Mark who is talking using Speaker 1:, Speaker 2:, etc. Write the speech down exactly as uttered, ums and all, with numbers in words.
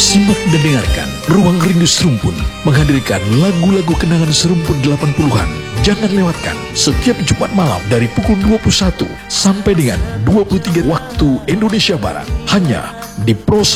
Speaker 1: Simak dan dengarkan Ruang Rindu Serumpun menghadirkan lagu-lagu kenangan serumpun delapan puluhan. Jangan lewatkan setiap Jumat malam dari pukul dua puluh satu sampai dengan dua puluh tiga waktu Indonesia Barat. Hanya di Pro